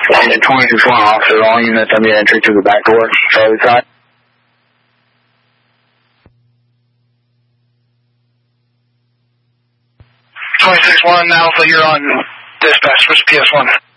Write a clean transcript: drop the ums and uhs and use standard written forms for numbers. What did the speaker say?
And 26-1, officer, all units on the entry to the back door, Charlie side. 26-1, Alpha, you're on dispatch, switch PS1.